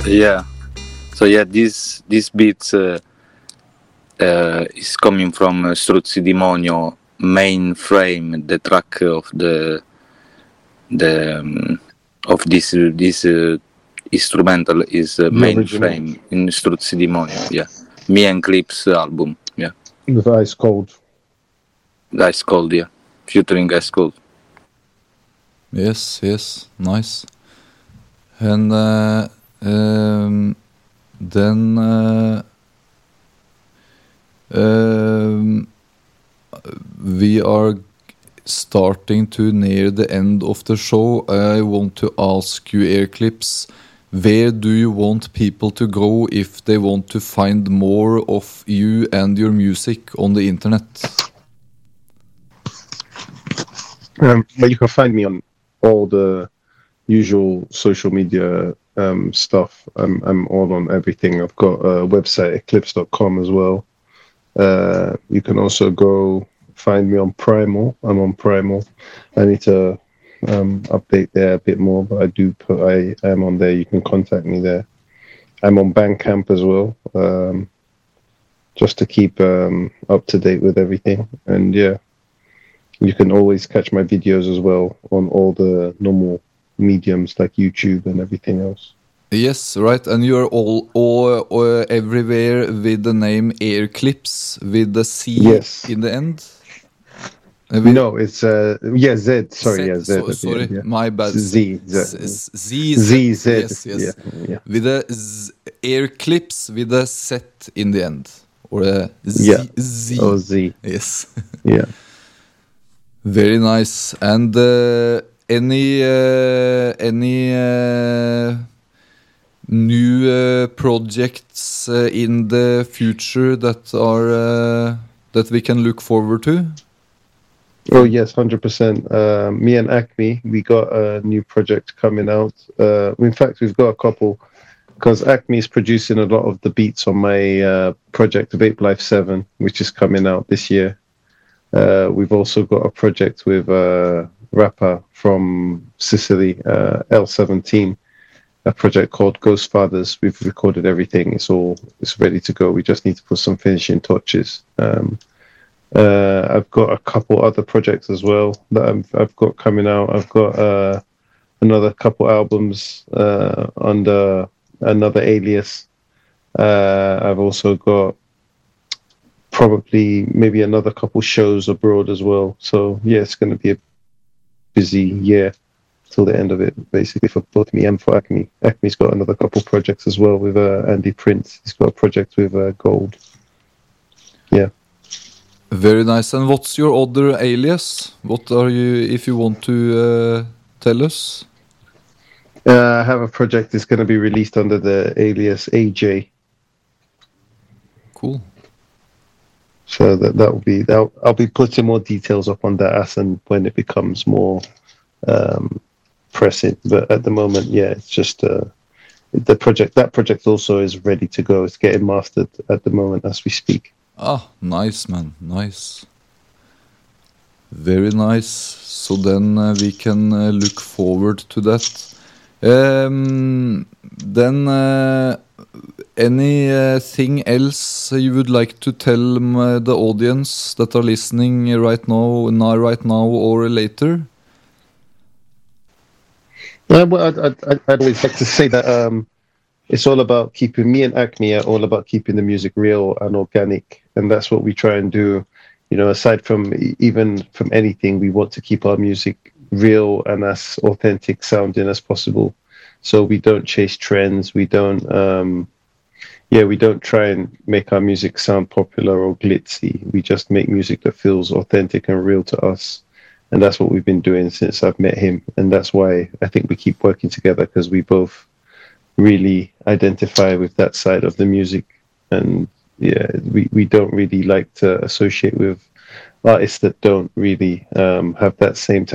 Yeah. So yeah, this beats is coming from Struzzi Demonio mainframe, the track of the of this instrumental is The original mainframe in Struzzi Demonio. Yeah, me and Clips album. Yeah, with Ice Cold. Ice Cold. Yeah, featuring Ice Cold. Yes, yes, nice. And then we are starting to near the end of the show. I want to ask you, Airclips, where do you want people to go if they want to find more of you and your music on the internet? But you can find me on all the usual social media stuff. I'm all on everything. I've got a website, eclipse.com as well. You can also go find me on Primal. I'm on Primal. I need to update there a bit more, but I am on there. You can contact me there. I'm on Bandcamp as well, just to keep up to date with everything. And yeah, you can always catch my videos as well on all the normal mediums like YouTube and everything else. Yes, right. And you're all everywhere with the name Airclips with the C Yes. in the end? No, it's Z. Sorry, Z. Sorry, end, yeah. my bad. Z. Z. Yes. Yeah. With a Airclips with a Z in the end, or a Z. Yeah. Z. Oh, Z. Yes. Yeah. Very nice. And any new projects in the future that are that we can look forward to? Oh yes, 100%. Me and Acme, we got a new project coming out. In fact, we've got a couple, because Acme is producing a lot of the beats on my project Vape Life 7, which is coming out this year. We've also got a project with a rapper from Sicily, L17, a project called Ghost Fathers. We've recorded everything. It's ready to go. We just need to put some finishing touches. I've got a couple other projects as well that I've got coming out. I've got another couple albums under another alias. I've also got probably maybe another couple shows abroad as well. So yeah, it's going to be a busy year till the end of it, basically, for both me and for Acme. Acme's got another couple projects as well with Andy Prince. He's got a project with Gold. Yeah. Very nice. And what's your other alias? What are you, if you want to tell us? I have a project that's going to be released under the alias AJ. Cool. So that will be. I'll be putting more details up on that as and when it becomes more pressing. But at the moment, yeah, it's just the project. That project also is ready to go. It's getting mastered at the moment as we speak. Ah, nice, man. Nice. Very nice. So then we can look forward to that. Then anything else you would like to tell the audience that are listening right now or later? I'd always like to say that it's all about keeping, me and Acme are all about keeping the music real and organic, and that's what we try and do. You know, aside from anything, we want to keep our music real and as authentic sounding as possible. So we don't chase trends. We don't try and make our music sound popular or glitzy. We just make music that feels authentic and real to us. And that's what we've been doing since I've met him. And that's why I think we keep working together, because we both really identify with that side of the music. And yeah, we don't really like to associate with artists that don't really have that same